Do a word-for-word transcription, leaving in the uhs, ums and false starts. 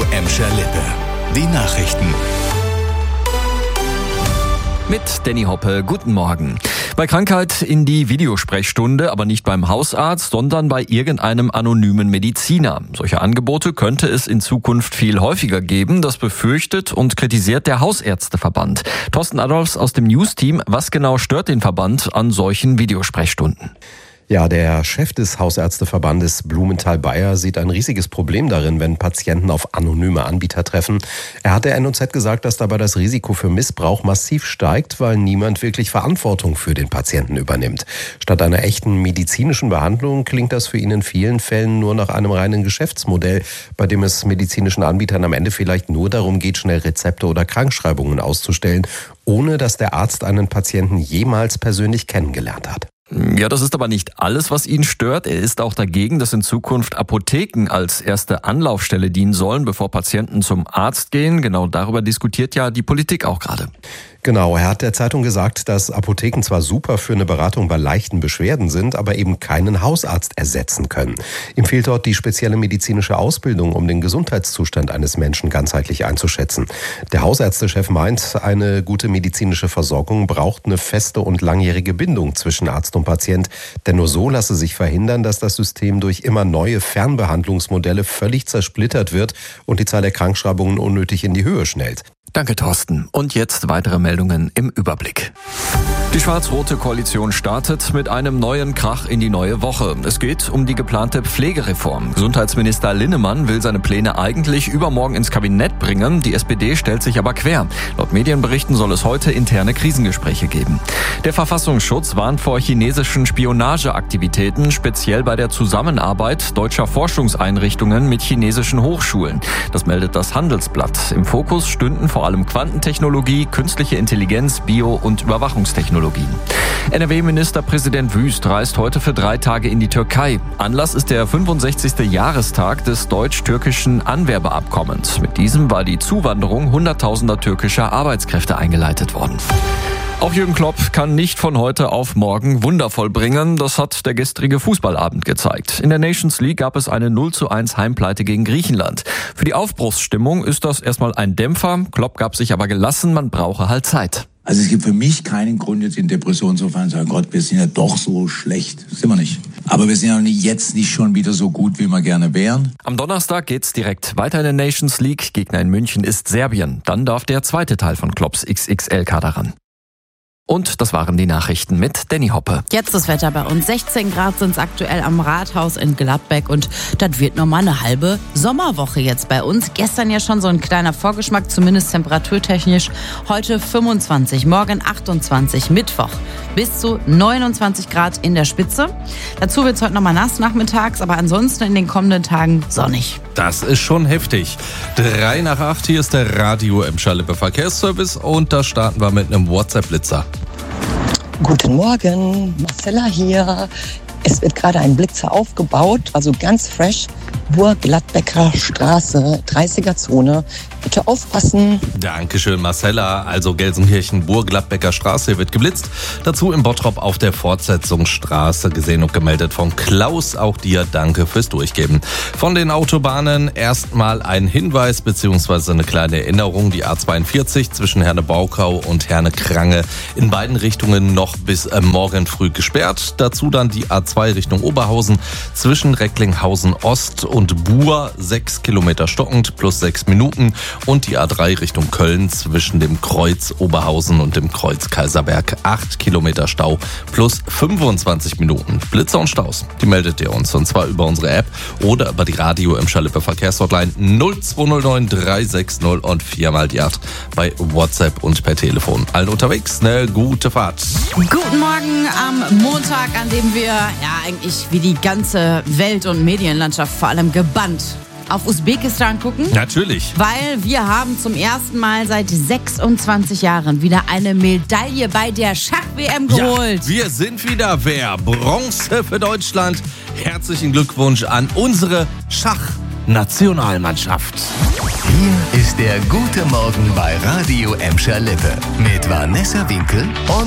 Emscher Lippe. Die Nachrichten. Mit Danny Hoppe, guten Morgen. Bei Krankheit in die Videosprechstunde, aber nicht beim Hausarzt, sondern bei irgendeinem anonymen Mediziner. Solche Angebote könnte es in Zukunft viel häufiger geben. Das befürchtet und kritisiert der Hausärzteverband. Thorsten Adolfs aus dem News-Team. Was genau stört den Verband an solchen Videosprechstunden? Ja, der Chef des Hausärzteverbandes Blumenthal-Bayer sieht ein riesiges Problem darin, wenn Patienten auf anonyme Anbieter treffen. Er hat der N O Z gesagt, dass dabei das Risiko für Missbrauch massiv steigt, weil niemand wirklich Verantwortung für den Patienten übernimmt. Statt einer echten medizinischen Behandlung klingt das für ihn in vielen Fällen nur nach einem reinen Geschäftsmodell, bei dem es medizinischen Anbietern am Ende vielleicht nur darum geht, schnell Rezepte oder Krankschreibungen auszustellen, ohne dass der Arzt einen Patienten jemals persönlich kennengelernt hat. Ja, das ist aber nicht alles, was ihn stört. Er ist auch dagegen, dass in Zukunft Apotheken als erste Anlaufstelle dienen sollen, bevor Patienten zum Arzt gehen. Genau darüber diskutiert ja die Politik auch gerade. Genau, er hat der Zeitung gesagt, dass Apotheken zwar super für eine Beratung bei leichten Beschwerden sind, aber eben keinen Hausarzt ersetzen können. Ihm fehlt dort die spezielle medizinische Ausbildung, um den Gesundheitszustand eines Menschen ganzheitlich einzuschätzen. Der Hausärztechef meint, eine gute medizinische Versorgung braucht eine feste und langjährige Bindung zwischen Arzt und Patient, denn nur so lasse sich verhindern, dass das System durch immer neue Fernbehandlungsmodelle völlig zersplittert wird und die Zahl der Krankschreibungen unnötig in die Höhe schnellt. Danke, Thorsten. Und jetzt weitere Meldungen im Überblick. Die schwarz-rote Koalition startet mit einem neuen Krach in die neue Woche. Es geht um die geplante Pflegereform. Gesundheitsminister Linnemann will seine Pläne eigentlich übermorgen ins Kabinett bringen. Die S P D stellt sich aber quer. Laut Medienberichten soll es heute interne Krisengespräche geben. Der Verfassungsschutz warnt vor chinesischen Spionageaktivitäten, speziell bei der Zusammenarbeit deutscher Forschungseinrichtungen mit chinesischen Hochschulen. Das meldet das Handelsblatt. Im Fokus stünden vor allem Quantentechnologie, künstliche Intelligenz, Bio- und Überwachungstechnologien. N R W-Ministerpräsident Wüst reist heute für drei Tage in die Türkei. Anlass ist der fünfundsechzigste Jahrestag des deutsch-türkischen Anwerbeabkommens. Mit diesem war die Zuwanderung hunderttausender türkischer Arbeitskräfte eingeleitet worden. Auch Jürgen Klopp kann nicht von heute auf morgen Wunder vollbringen. Das hat der gestrige Fußballabend gezeigt. In der Nations League gab es eine null zu eins Heimpleite gegen Griechenland. Für die Aufbruchsstimmung ist das erstmal ein Dämpfer. Klopp gab sich aber gelassen, man brauche halt Zeit. Also es gibt für mich keinen Grund, jetzt in Depression zu fallen und zu sagen, Gott, wir sind ja doch so schlecht. Das sind wir nicht. Aber wir sind ja jetzt nicht schon wieder so gut, wie wir gerne wären. Am Donnerstag geht's direkt weiter in der Nations League. Gegner in München ist Serbien. Dann darf der zweite Teil von Klopps X X L-Kader ran. Und das waren die Nachrichten mit Danny Hoppe. Jetzt das Wetter bei uns. sechzehn Grad sind es aktuell am Rathaus in Gladbeck und das wird nochmal eine halbe Sommerwoche jetzt bei uns. Gestern ja schon so ein kleiner Vorgeschmack, zumindest temperaturtechnisch. Heute fünfundzwanzig, morgen achtundzwanzig, Mittwoch bis zu neunundzwanzig Grad in der Spitze. Dazu wird es heute nochmal nass nachmittags, aber ansonsten in den kommenden Tagen sonnig. Das ist schon heftig. Drei nach acht, hier ist der Radio Emscher Lippe Verkehrsservice und da starten wir mit einem WhatsApp-Blitzer. Guten Morgen, Marcella hier. Es wird gerade ein Blitzer aufgebaut, also ganz fresh. Burg-Gladbecker Straße, dreißiger Zone. Bitte aufpassen. Dankeschön, Marcella. Also Gelsenkirchen, Burg-Gladbecker Straße, hier wird geblitzt. Dazu in Bottrop auf der Fortsetzungsstraße gesehen und gemeldet von Klaus. Auch dir danke fürs Durchgeben. Von den Autobahnen erstmal ein Hinweis bzw. eine kleine Erinnerung. Die A zweiundvierzig zwischen Herne-Baukau und Herne-Krange in beiden Richtungen noch bis äh, morgen früh gesperrt. Dazu dann die A zwei Richtung Oberhausen zwischen Recklinghausen Ost und Buhr, sechs Kilometer stockend plus sechs Minuten. Und die A drei Richtung Köln zwischen dem Kreuz Oberhausen und dem Kreuz Kaiserberg, acht Kilometer Stau plus fünfundzwanzig Minuten. Blitzer und Staus, die meldet ihr uns und zwar über unsere App oder über die Radio Emscher Lippe Verkehrshotline null zwei null neun drei sechs null und viermal die acht bei WhatsApp und per Telefon. Allen unterwegs, eine gute Fahrt. Guten Morgen am Montag, an dem wir ja eigentlich wie die ganze Welt- und Medienlandschaft vor allem gebannt auf Usbekistan gucken. Natürlich. Weil wir haben zum ersten Mal seit sechsundzwanzig Jahren wieder eine Medaille bei der Schach-W M geholt. Ja, wir sind wieder wer? Bronze für Deutschland. Herzlichen Glückwunsch an unsere Schach-Nationalmannschaft. Hier ist der gute Morgen bei Radio Emscher Lippe mit Vanessa Winkel und